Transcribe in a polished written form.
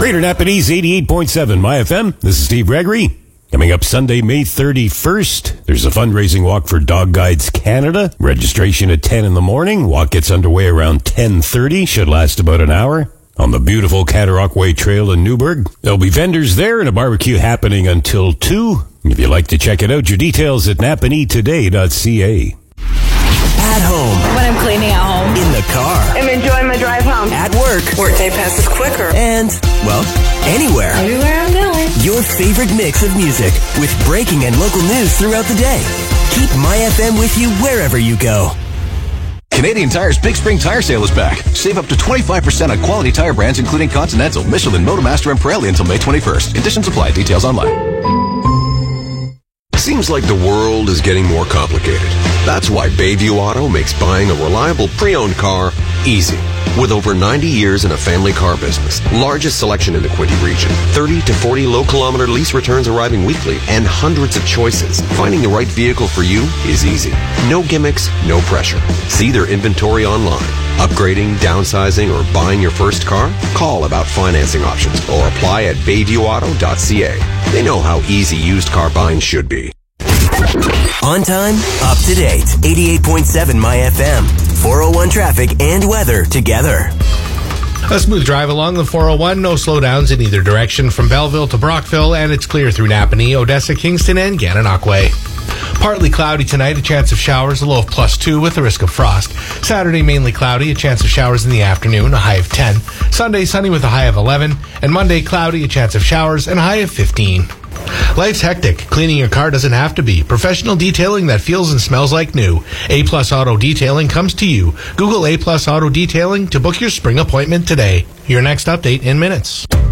Greater Napanese 88.7 My FM. This is Steve Gregory. Coming up Sunday, May 31st, there's a fundraising walk for Dog Guides Canada. Registration at 10 in the morning. Walk gets underway around 10:30. Should last about an hour. On the beautiful Catarockway Trail in Newburgh. There'll be vendors there and a barbecue happening until 2. If you'd like to check it out, your details at napaneetoday.ca. At home. When I'm cleaning at home. In the car. I'm enjoying my drive home. At work. Workday passes quicker. And, well, anywhere. Everywhere I'm going. Your favorite mix of music with breaking and local news throughout the day. Keep My FM with you wherever you go. Canadian Tire's Big Spring Tire Sale is back. Save up to 25% on quality tire brands including Continental, Michelin, Motomaster, and Pirelli until May 21st. Conditions apply. Details online. Seems like the world is getting more complicated. That's why Bayview Auto makes buying a reliable pre-owned car easy. With over 90 years in a family car business, largest selection in the Quinte region, 30 to 40 low-kilometer lease returns arriving weekly, and hundreds of choices, finding the right vehicle for you is easy. No gimmicks, no pressure. See their inventory online. Upgrading, downsizing, or buying your first car? Call about financing options or apply at bayviewauto.ca. They know how easy used car buying should be. On time, up to date. 88.7 My FM. 401 traffic and weather together. A smooth drive along the 401. No slowdowns in either direction from Belleville to Brockville, and it's clear through Napanee, Odessa, Kingston, and Gananoque. Partly cloudy tonight, a chance of showers, a low of +2 with a risk of frost. Saturday, mainly cloudy, a chance of showers in the afternoon, a high of 10. Sunday, sunny with a high of 11. And Monday, cloudy, a chance of showers, and a high of 15. Life's hectic. Cleaning your car doesn't have to be. Professional detailing that feels and smells like new. A-Plus Auto Detailing comes to you. Google A-Plus Auto Detailing to book your spring appointment today. Your next update in minutes.